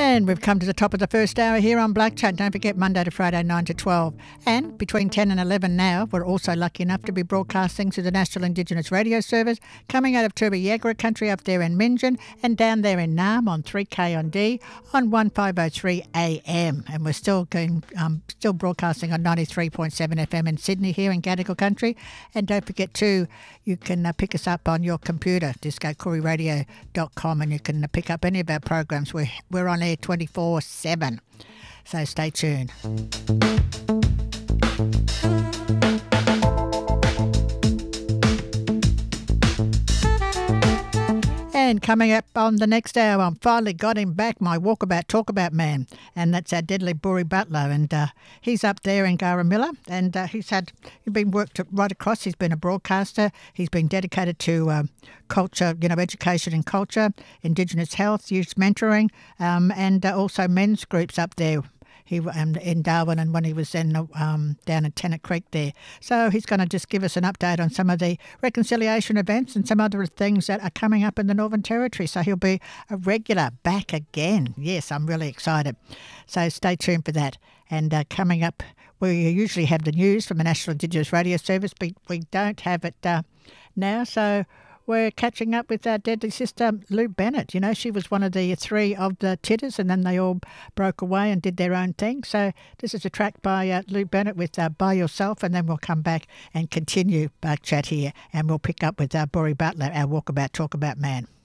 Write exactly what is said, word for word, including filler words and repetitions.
And we've come to the top of the first hour here on Black Chat. Don't forget, Monday to Friday, nine to twelve. And between ten and eleven now, we're also lucky enough to be broadcasting to the National Indigenous Radio Service, coming out of Turba-Yagra country up there in Minjin, and down there in Naarm on three K on D on fifteen oh three A M. And we're still going, um, still broadcasting on ninety-three point seven F M in Sydney here in Gadigal country. And don't forget too, you can uh, pick us up on your computer, disco koori radio dot com, and you can uh, pick up any of our programs. We're, we're on air twenty-four seven, so stay tuned. And coming up on the next hour, I finally got him back, my walkabout, talkabout man, and that's our deadly Buri Butler, and uh, he's up there in Garamilla, and uh, he's had he's been worked right across. He's been a broadcaster. He's been dedicated to uh, culture, you know, education and culture, Indigenous health, youth mentoring, um, and uh, also men's groups up there. He um, in Darwin, and when he was in um, down in Tennant Creek there. So he's going to just give us an update on some of the reconciliation events and some other things that are coming up in the Northern Territory. So he'll be a regular back again. Yes, I'm really excited. So stay tuned for that. And uh, coming up, we usually have the news from the National Indigenous Radio Service, but we don't have it uh, now. So we're catching up with our deadly sister, Lou Bennett. You know, she was one of the three of the Titters, and then they all broke away and did their own thing. So this is a track by uh, Lou Bennett with uh, By Yourself, and then we'll come back and continue our chat here, and we'll pick up with uh, Buri Butler, our walkabout, talkabout man.